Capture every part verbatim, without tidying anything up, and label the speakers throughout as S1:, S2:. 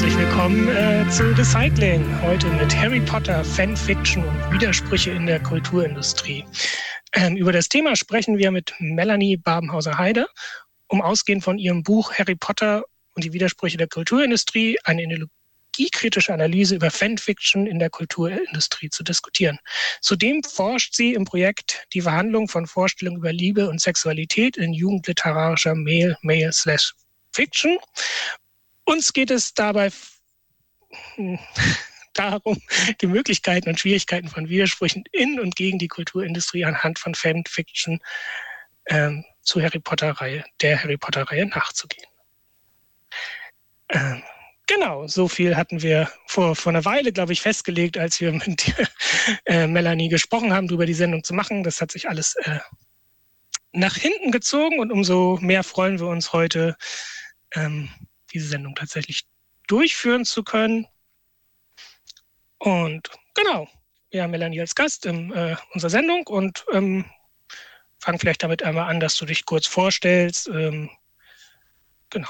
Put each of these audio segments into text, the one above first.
S1: herzlich willkommen äh, zu Recycling. Heute mit Harry Potter, Fanfiction und Widersprüche in der Kulturindustrie. Ähm, über das Thema sprechen wir mit Melanie Babenhauser-Heide, um ausgehend von ihrem Buch Harry Potter und die Widersprüche der Kulturindustrie eine ideologiekritische Analyse über Fanfiction in der Kulturindustrie zu diskutieren. Zudem forscht sie im Projekt die Verhandlung von Vorstellungen über Liebe und Sexualität in jugendliterarischer Male-Male-Slash-Fiction. Uns geht es dabei darum, die Möglichkeiten und Schwierigkeiten von Widersprüchen in und gegen die Kulturindustrie anhand von Fanfiction ähm, zu Harry Potter-Reihe, der Harry Potter-Reihe nachzugehen. Ähm, genau, so viel hatten wir vor, vor einer Weile, glaube ich, festgelegt, als wir mit äh, Melanie gesprochen haben, darüber die Sendung zu machen. Das hat sich alles äh, nach hinten gezogen und umso mehr freuen wir uns heute, ähm, diese Sendung tatsächlich durchführen zu können. Und genau, wir haben Melanie als Gast in äh, unserer Sendung und ähm, fangen vielleicht damit einmal an, dass du dich kurz vorstellst. Ähm, genau.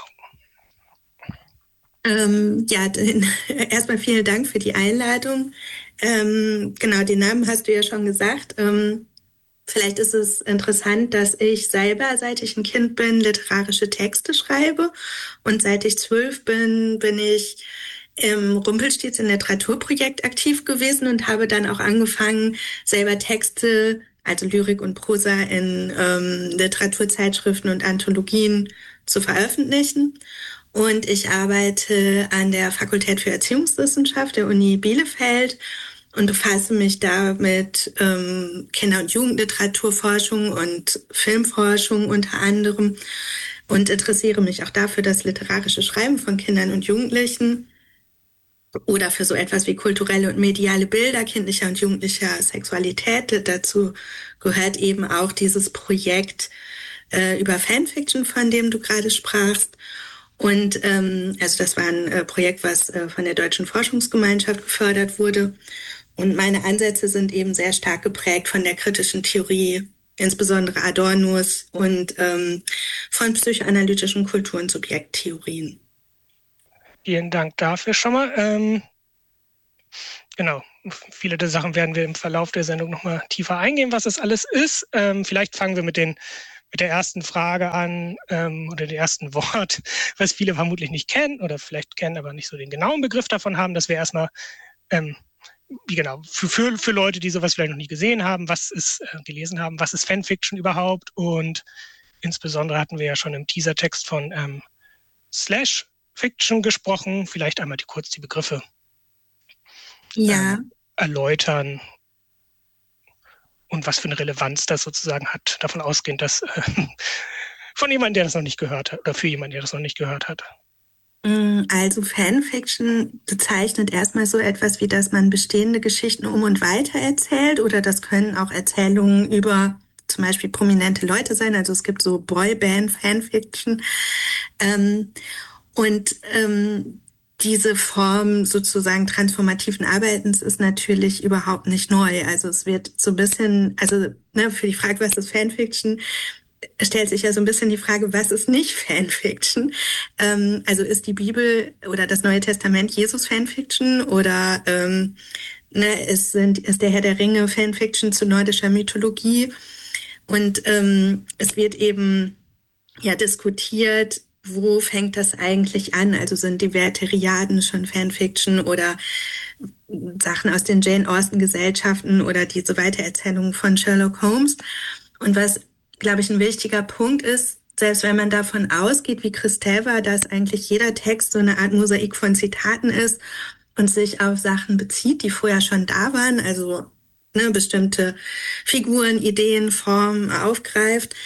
S2: Ähm, ja, den, erstmal vielen Dank für die Einladung. Ähm, genau, den Namen hast du ja schon gesagt. Ähm, vielleicht ist es interessant, dass ich selber, seit ich ein Kind bin, literarische Texte schreibe. Und seit ich zwölf bin, bin ich im Rumpelstilzchen Literaturprojekt aktiv gewesen und habe dann auch angefangen, selber Texte, also Lyrik und Prosa, in ähm, Literaturzeitschriften und Anthologien zu veröffentlichen. Und ich arbeite an der Fakultät für Erziehungswissenschaft der Uni Bielefeld und befasse mich da mit ähm, Kinder- und Jugendliteraturforschung und Filmforschung unter anderem und interessiere mich auch dafür das literarische Schreiben von Kindern und Jugendlichen oder für so etwas wie kulturelle und mediale Bilder kindlicher und jugendlicher Sexualität. Dazu gehört eben auch dieses Projekt äh, über Fanfiction, von dem du gerade sprachst. Und ähm, also das war ein äh, Projekt, was äh, von der Deutschen Forschungsgemeinschaft gefördert wurde. Und meine Ansätze sind eben sehr stark geprägt von der kritischen Theorie, insbesondere Adornos und ähm, von psychoanalytischen Kultur- und Subjekttheorien.
S1: Vielen Dank dafür schon mal. Ähm, genau, viele der Sachen werden wir im Verlauf der Sendung nochmal tiefer eingehen, was das alles ist. Ähm, vielleicht fangen wir mit den mit der ersten Frage an ähm, oder dem ersten Wort, was viele vermutlich nicht kennen oder vielleicht kennen, aber nicht so den genauen Begriff davon haben, dass wir erstmal, ähm, wie genau, für, für, für Leute, die sowas vielleicht noch nie gesehen haben, was ist, äh, gelesen haben, was ist Fanfiction überhaupt, und insbesondere hatten wir ja schon im Teasertext von ähm, Slash Fiction gesprochen, vielleicht einmal die, kurz die Begriffe
S2: Ja.
S1: ähm, erläutern und was für eine Relevanz das sozusagen hat, davon ausgehend, dass äh, von jemandem, der das noch nicht gehört hat, oder für jemanden, der das noch nicht gehört hat.
S2: Also Fanfiction bezeichnet erstmal so etwas wie, dass man bestehende Geschichten um und weiter erzählt, oder das können auch Erzählungen über zum Beispiel prominente Leute sein. Also es gibt so Boyband-Fanfiction. Ähm, und ähm, diese Form sozusagen transformativen Arbeitens ist natürlich überhaupt nicht neu. Also es wird so ein bisschen, also ne, für die Frage, was ist Fanfiction, stellt sich ja so ein bisschen die Frage, was ist nicht Fanfiction? Ähm, also ist die Bibel oder das Neue Testament Jesus Fanfiction, oder ähm, ne, ist, sind, ist der Herr der Ringe Fanfiction zu nordischer Mythologie? Und ähm, es wird eben ja diskutiert, wo fängt das eigentlich an? Also sind die Wertheriaden schon Fanfiction oder Sachen aus den Jane Austen-Gesellschaften oder diese Weitererzählungen von Sherlock Holmes? Und was, glaube ich, ein wichtiger Punkt ist, selbst wenn man davon ausgeht, wie Christelle war, dass eigentlich jeder Text so eine Art Mosaik von Zitaten ist und sich auf Sachen bezieht, die vorher schon da waren, also ne, bestimmte Figuren, Ideen, Formen aufgreift,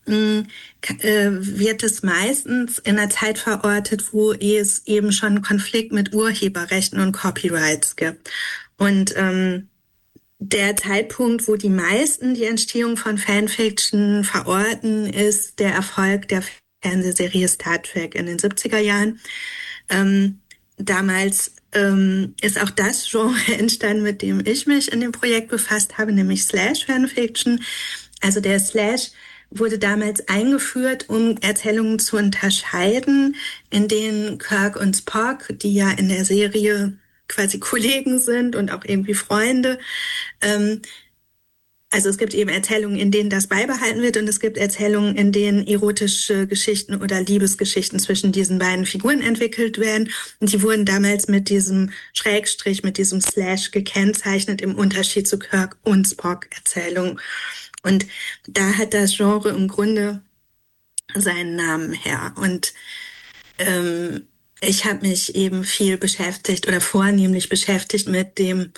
S2: wird es meistens in einer Zeit verortet, wo es eben schon einen Konflikt mit Urheberrechten und Copyrights gibt. Und ähm, der Zeitpunkt, wo die meisten die Entstehung von Fanfiction verorten, ist der Erfolg der Fernsehserie Star Trek in den siebziger Jahren. Ähm, damals ähm, ist auch das Genre entstanden, mit dem ich mich in dem Projekt befasst habe, nämlich Slash Fanfiction. Also der Slash wurde damals eingeführt, um Erzählungen zu unterscheiden, in denen Kirk und Spock, die ja in der Serie quasi Kollegen sind und auch irgendwie Freunde, ähm, also es gibt eben Erzählungen, in denen das beibehalten wird und es gibt Erzählungen, in denen erotische Geschichten oder Liebesgeschichten zwischen diesen beiden Figuren entwickelt werden. Und die wurden damals mit diesem Schrägstrich, mit diesem Slash gekennzeichnet im Unterschied zu Kirk und Spock Erzählungen. Und da hat das Genre im Grunde seinen Namen her. Und ähm, ich habe mich eben viel beschäftigt oder vornehmlich beschäftigt mit dem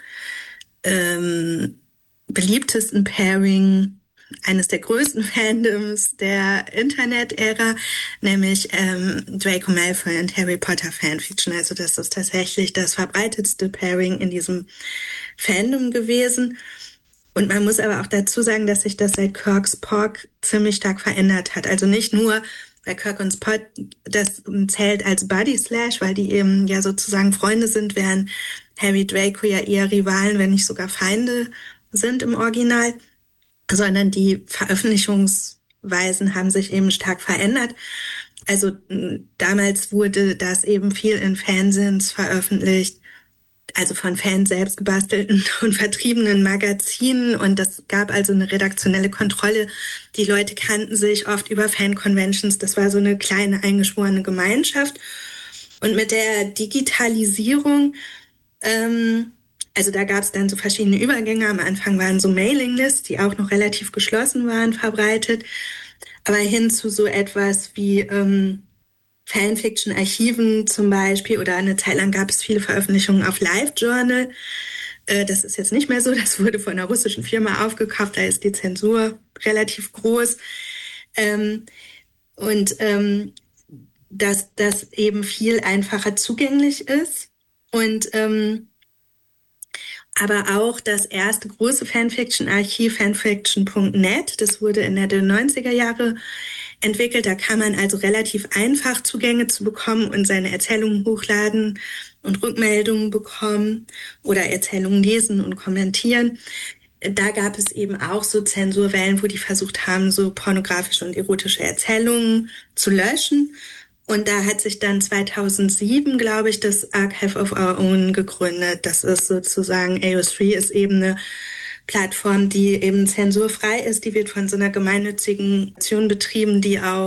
S2: ähm, beliebtesten Pairing eines der größten Fandoms der Internet-Ära, nämlich ähm, Draco Malfoy und Harry Potter Fanfiction. Also das ist tatsächlich das verbreitetste Pairing in diesem Fandom gewesen. Und man muss aber auch dazu sagen, dass sich das seit Kirk Spock ziemlich stark verändert hat. Also nicht nur, weil Kirk und Spock, das zählt als Buddy Slash, weil die eben ja sozusagen Freunde sind, während Harry Draco ja eher Rivalen, wenn nicht sogar Feinde sind im Original, sondern die Veröffentlichungsweisen haben sich eben stark verändert. Also damals wurde das eben viel in Fanzines veröffentlicht, also von Fans selbst gebastelten und vertriebenen Magazinen, und das gab also eine redaktionelle Kontrolle. Die Leute kannten sich oft über Fan-Conventions, das war so eine kleine eingeschworene Gemeinschaft. Und mit der Digitalisierung, ähm, also da gab es dann so verschiedene Übergänge. Am Anfang waren so Mailinglists, die auch noch relativ geschlossen waren, verbreitet, aber hin zu so etwas wie ähm, Fanfiction-Archiven zum Beispiel, oder eine Zeit lang gab es viele Veröffentlichungen auf LiveJournal. Äh, das ist jetzt nicht mehr so, das wurde von einer russischen Firma aufgekauft, da ist die Zensur relativ groß. Ähm, und ähm, dass das eben viel einfacher zugänglich ist. Und ähm, aber auch das erste große Fanfiction-Archiv, fanfiction punkt net, das wurde in der neunziger Jahre entwickelt. Da kann man also relativ einfach Zugänge zu bekommen und seine Erzählungen hochladen und Rückmeldungen bekommen oder Erzählungen lesen und kommentieren. Da gab es eben auch so Zensurwellen, wo die versucht haben, so pornografische und erotische Erzählungen zu löschen. Und da hat sich dann zweitausendsieben, glaube ich, das Archive of Our Own gegründet. Das ist sozusagen, A O drei ist eben eine Plattform, die eben zensurfrei ist. Die wird von so einer gemeinnützigen Aktion betrieben, die auch